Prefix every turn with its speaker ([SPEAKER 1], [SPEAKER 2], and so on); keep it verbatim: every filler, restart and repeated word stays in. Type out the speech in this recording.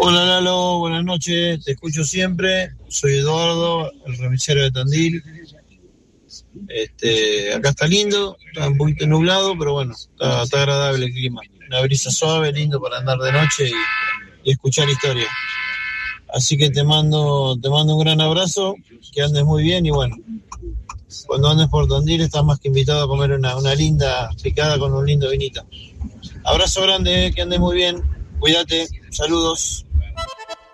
[SPEAKER 1] Hola Lalo, buenas noches, te escucho siempre, soy Eduardo, el remisero de Tandil. Este, acá está lindo, está un poquito nublado, pero bueno, está, está agradable el clima. Una brisa suave, lindo para andar de noche y, y escuchar historia. Así que te mando, te mando un gran abrazo, que andes muy bien y bueno, cuando andes por Tandil estás más que invitado a comer una, una linda picada con un lindo vinito. Abrazo grande, que andes muy bien, cuídate, saludos.